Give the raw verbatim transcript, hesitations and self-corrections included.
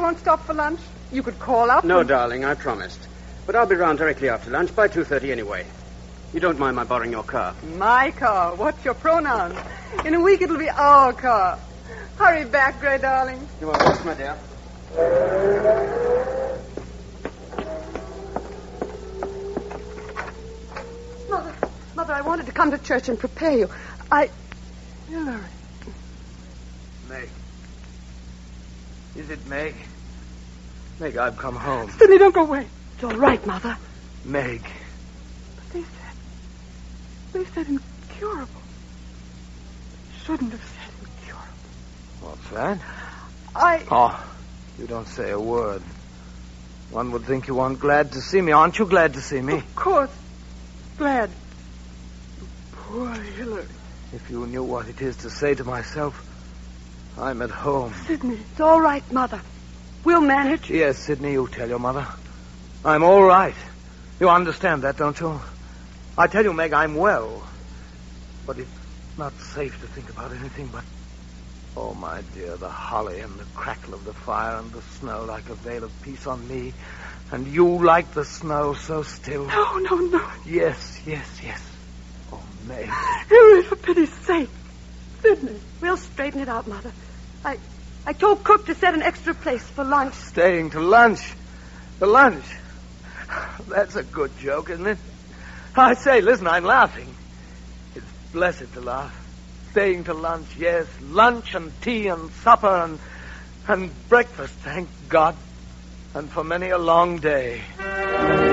won't stop for lunch? You could call up. No, and... darling, I promised. But I'll be round directly after lunch by two thirty anyway. You don't mind my borrowing your car? My car? What's your pronouns? In a week it'll be our car. Hurry back, Gray darling. You are best, my dear. Mother, Mother, I wanted to come to church and prepare you. I... Hillary. Meg. Is it Meg? Meg, I've come home. Sidney, don't go away. It's all right, Mother. Meg. But they said... They said incurable. Shouldn't have said incurable. What's that? I... Oh, you don't say a word. One would think you aren't glad to see me. Aren't you glad to see me? Of course. Glad. Poor Hillary. If you knew what it is to say to myself, I'm at home. Sidney, it's all right, Mother. We'll manage. Yes, Sidney, you tell your mother. I'm all right. You understand that, don't you? I tell you, Meg, I'm well. But it's not safe to think about anything but... Oh, my dear, the holly and the crackle of the fire and the snow like a veil of peace on me. And you like the snow so still. No, no, no. Yes, yes, yes. Oh, Meg. Hillary, for pity's sake. Sidney. We'll straighten it out, Mother. I I told Cook to set an extra place for lunch. Staying to lunch. For lunch. That's a good joke, isn't it? I say, listen, I'm laughing. It's blessed to laugh. Staying to lunch, yes. Lunch and tea and supper and, and breakfast, thank God. And for many a long day.